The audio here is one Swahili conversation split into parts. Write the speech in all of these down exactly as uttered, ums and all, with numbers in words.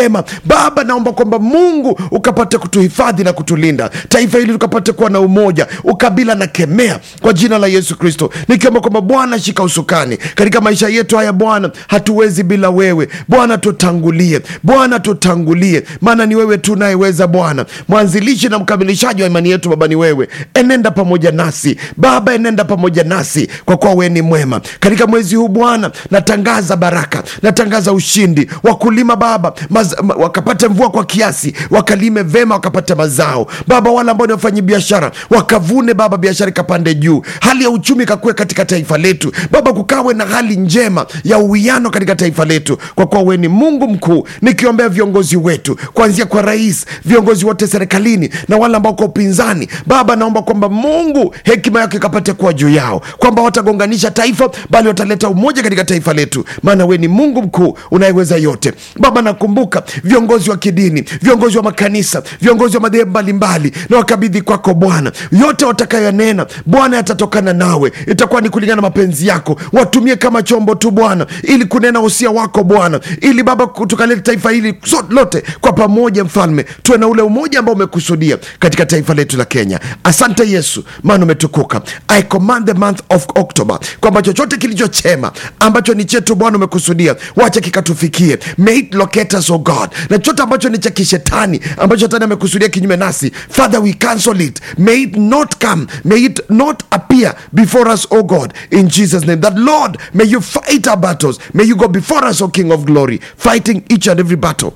ema. Baba, naomba kwamba Mungu ukapate kutuhifadhi na kutulinda, taifa hili tukapate kuwa na umoja, ukabila na kemea kwa jina la Yesu Kristo, nikiomba kwamba Bwana shika usukani katika maisha yetu haya. Bwana, hatuwezi bila wewe. Bwana, tutangulie. Bwana, tutangulie, maana ni wewe tunayeweza. Bwana, mwanzilishi na mkamilishaji wa imani yetu, Baba, ni wewe. Enenda pamoja nasi Baba, enenda pamoja nasi, kwa kuwa wewe ni mwema. Katika mwezi huu Bwana, natangaza baraka, natangaza ushindi. Wakulima Baba, maz, wakapate mvua kwa kiasi, wakalime vema, wakapate mazao Baba. Wale ambao ni wafanyi biashara wakavune Baba, biashara ikapande juu, hali ya uchumi ikakue katika taifa letu Baba, kukawe na hali njema ya uwiano katika taifa letu, kwa kuwa wewe ni Mungu mkuu. Nikiombea viongozi wetu, kuanzia kwa rais, viongozi wote serikalini na wale ambao kwa upinzani Baba, naomba kwamba Mungu hekima yako ikapate kuwa juu yao, kwamba watagonganisha taifa bali wataleta umoja katika taifa letu, maana wewe ni Mungu mkuu unayeweza yote Baba. Nakumbuka viongozi wa kidini, viongozi wa makanisa, viongozi wa madhehebu mbalimbali, na wakabidhi kwako Bwana. Yote watakayonena Bwana yatatokana nawe, itakuwa ni kulingana na mapenzi yako. Watumie kama chombo tu Bwana, ili kunena usia wako Bwana, ili Baba tukalete taifa hili lote kwa pamoja. Mfalme, tuwe na ule umoja ambao umekusudia katika taifa letu la Kenya. Asante Yesu, maana umetukuka. I command the month of October, kwamba chochote kilichochema ambacho ni chetu Bwana umekusudia, wacha kikatufikie. May it locate us, oh God. Na chochote ambacho ni cha kishetani, ambacho shetani amekusudia kinyume nasi, Father, we cancel it. May it not come, may it not appear before us, oh God, in Jesus name. That Lord, may you fight our battles, may you go before us, oh King of glory, fighting each and every battle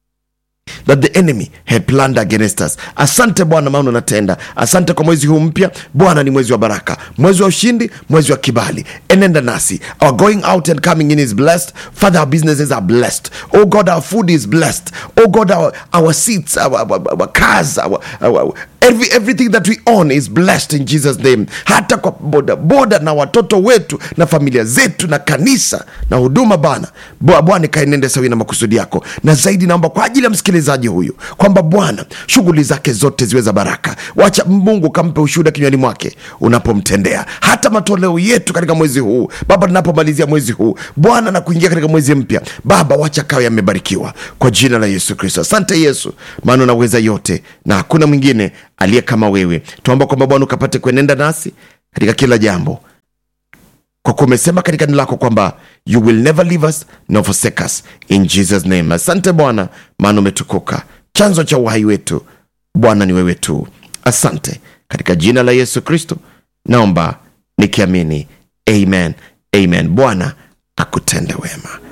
that the enemy had planned against us. Asante Bwana, maana unatenda. Asante kwa mwezi huu mpya Bwana, ni mwezi wa baraka, mwezi wa ushindi, mwezi wa kibali. Enenda nasi. Our going out and coming in is blessed. Father, our businesses are blessed. Oh God, our food is blessed. Oh God, our, our seats, our, our, our cars, our, our, every, everything that we own is blessed in Jesus name. Hata kwa boda boda na watoto wetu na familia zetu na kanisa na huduma Bwana, Bwana kaenende sawi na makusudi yako. Na zaidi naomba kwa ajili ya msikilizaji huyu, kwamba Bwana shughuli zake zote ziwe za baraka. Wacha Mungu kampe ushuhuda kinywani mwake unapomtendea. Hata matoleo yetu katika mwezi huu Baba, tunapomalizia mwezi huu Bwana na kuingia katika mwezi mpya Baba, wacha kawe yamebarikiwa kwa jina la Yesu Kristo. Asante Yesu, maana unaweza yote na hakuna mwingine aliye kama wewe. Tuomba kwamba Bwana ukapate kuenenda nasi katika kila jambo, kwa kuwa umesema katika neno lako kwamba you will never leave us nor forsake us, in Jesus name. Asante Bwana, maana umetukuka. Chanzo cha uhai wetu Bwana ni wewe tu. Asante, katika jina la Yesu Kristo naomba nikiamini, amen, amen. Bwana akutende wema.